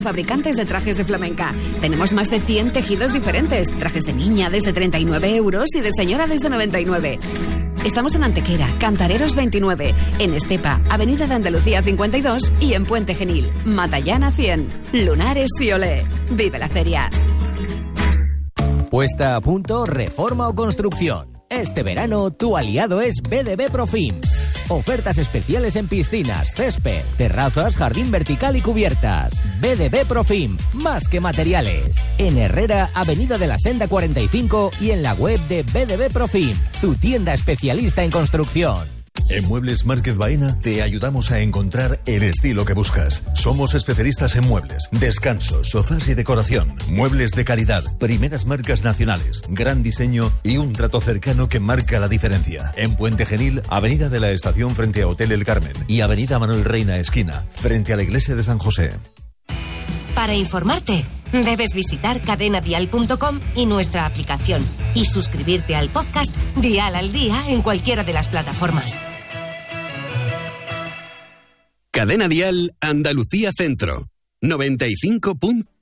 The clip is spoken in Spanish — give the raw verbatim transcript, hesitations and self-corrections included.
fabricantes de trajes de flamenca. Tenemos más de cien tejidos diferentes. Trajes de niña desde treinta y nueve euros y de señora desde noventa y nueve. Estamos en Antequera, Cantareros veintinueve, en Estepa, Avenida de Andalucía cincuenta y dos y en Puente Genil, Matallana cien. Lunares y Olé. Vive la feria. Puesta a punto, reforma o construcción. Este verano tu aliado es B D B Profim. Ofertas especiales en piscinas, césped, terrazas, jardín vertical y cubiertas. B D B Profim, más que materiales. En Herrera, Avenida de la Senda cuarenta y cinco y en la web de B D B Profim, tu tienda especialista en construcción. En Muebles Márquez Baena te ayudamos a encontrar el estilo que buscas. Somos especialistas en muebles, descansos, sofás y decoración. Muebles de calidad, primeras marcas nacionales, gran diseño y un trato cercano que marca la diferencia. En Puente Genil, Avenida de la Estación frente a Hotel El Carmen y Avenida Manuel Reina esquina, frente a la Iglesia de San José. Para informarte, debes visitar cadena dial punto com y nuestra aplicación y suscribirte al podcast Dial al Día en cualquiera de las plataformas. Cadena Dial Andalucía Centro, noventa y cinco punto